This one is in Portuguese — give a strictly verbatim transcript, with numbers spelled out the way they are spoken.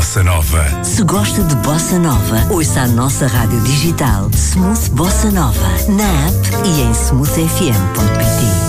Bossa Nova. Se gosta de Bossa Nova, ouça a nossa rádio digital Smooth Bossa Nova, na app e em smooth f m ponto p t.